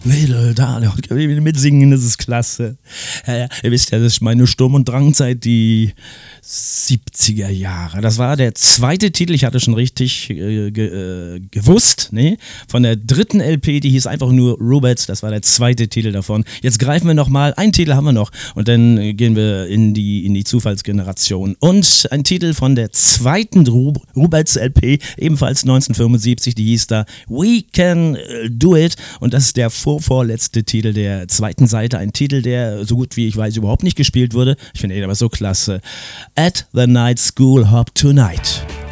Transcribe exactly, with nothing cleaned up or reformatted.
Little Darling, mitsingen, das ist klasse. Ja, ja, ihr wisst ja, das ist meine Sturm- und Drangzeit, die siebziger Jahre. Das war der zweite Titel, ich hatte schon richtig äh, ge, äh, gewusst, ne? Von der dritten L P, die hieß einfach nur Robots, das war der zweite Titel davon. Jetzt greifen wir nochmal, einen Titel haben wir noch und dann äh, gehen wir in die, in die Zufallsgeneration. Und ein Titel von der zweiten Robots L P, ebenfalls neunzehnhundertfünfundsiebzig, die hieß da We Can Do It und das ist der vorvorletzte Titel der zweiten Seite, ein Titel, der so gut wie ich weiß überhaupt nicht gespielt wurde. Ich finde ihn aber so klasse. At the Night School Hop Tonight.